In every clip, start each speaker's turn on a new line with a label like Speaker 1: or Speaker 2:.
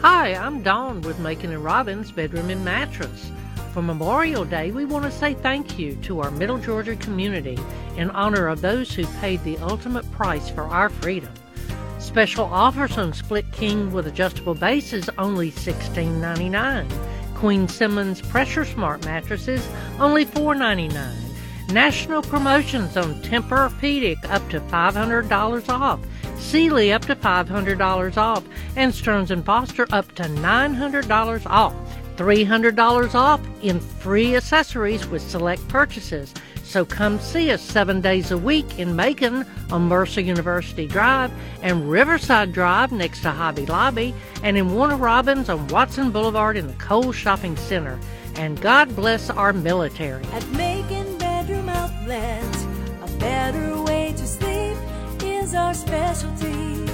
Speaker 1: Hi, I'm Dawn with Macon and Robbins Bedroom and Mattress. For Memorial Day, we want to say thank you to our Middle Georgia community in honor of those who paid the ultimate price for our freedom. Special offers on Split King with adjustable bases only $16.99. Queen Simmons Pressure Smart mattresses only $4.99. National promotions on Tempur-Pedic up to $500 off. Sealy up to $500 off, and Stearns & Foster up to $900 off. $300 off in free accessories with select purchases. So come see us 7 days a week in Macon on Mercer University Drive and Riverside Drive next to Hobby Lobby, and in Warner Robins on Watson Boulevard in the Kohl's Shopping Center. And God bless our military.
Speaker 2: At Macon Bedroom Outlet, a better way to sleep is our specialty.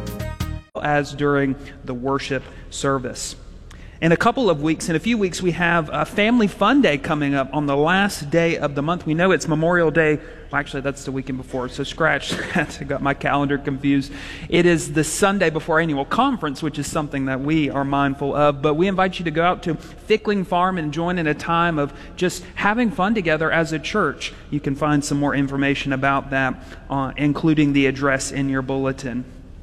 Speaker 3: As during the worship service. In a couple of weeks, in a few weeks, we have a Family Fun Day coming up on the last day of the month. We know it's Memorial Day. Well, actually, that's the weekend before, so scratch that. I got my calendar confused. It is the Sunday before annual conference, which is something that we are mindful of. But we invite you to go out to Fickling Farm and join in a time of just having fun together as a church. You can find some more information about that, including the address in your bulletin.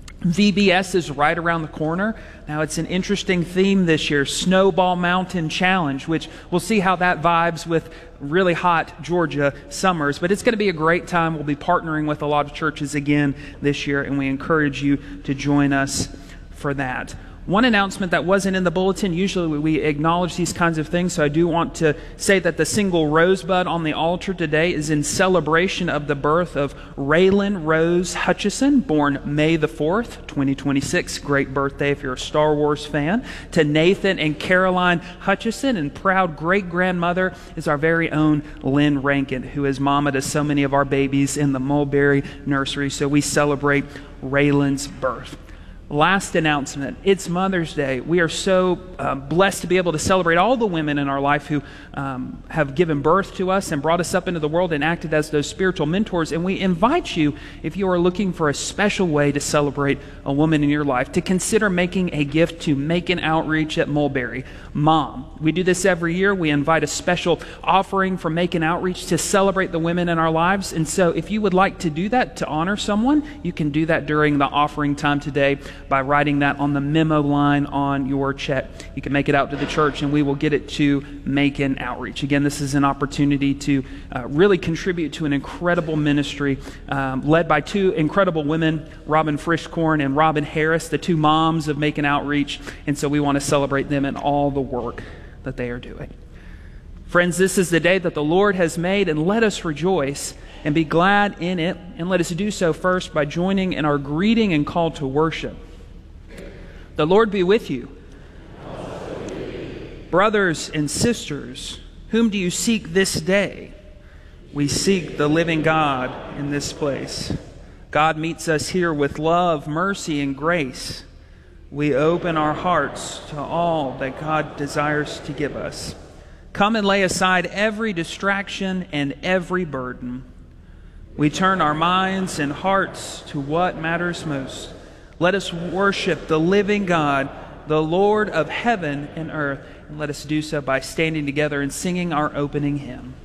Speaker 3: VBS is right around the corner. Now, it's an interesting theme this year, Snowball Mountain Challenge, which we'll see how that vibes with really hot Georgia summers. But it's going to be a great time. We'll be partnering with a lot of churches again this year, and we encourage you to join us for that. One announcement that wasn't in the bulletin, usually we acknowledge these kinds of things, so I do want to say that the single rosebud on the altar today is in celebration of the birth of Raylan Rose Hutchison, born May the 4th, 2026. Great birthday if you're a Star Wars fan. To Nathan and Caroline Hutchison, and proud great-grandmother is our very own Lynn Rankin, who is mama to so many of our babies in the Mulberry Nursery, so we celebrate Raylan's birth. Last announcement, it's Mother's Day. We are so blessed to be able to celebrate all the women in our life who have given birth to us and brought us up into the world and acted as those spiritual mentors. And we invite you, if you are looking for a special way to celebrate a woman in your life, to consider making a gift to Macon Outreach at Mulberry. Mom, we do this every year. We invite a special offering from Macon Outreach to celebrate the women in our lives. And so if you would like to do that, to honor someone, you can do that during the offering time today by writing that on the memo line on your check. You can make it out to the church and we will get it to Macon Outreach. Again, this is an opportunity to really contribute to an incredible ministry led by two incredible women, Robin Frischkorn and Robin Harris, the two moms of Macon Outreach. And so we want to celebrate them and all the work that they are doing. Friends, this is the day that the Lord has made, and let us rejoice and be glad in it. And let us do so first by joining in our greeting and call to worship. The Lord be with you. Brothers and sisters, whom do you seek this day? We seek the living God in this place. God meets us here with love, mercy, and grace. We open our hearts to all that God desires to give us. Come and lay aside every distraction and every burden. We turn our minds and hearts to what matters most. Let us worship the living God, the Lord of heaven and earth. And let us do so by standing together and singing our opening hymn.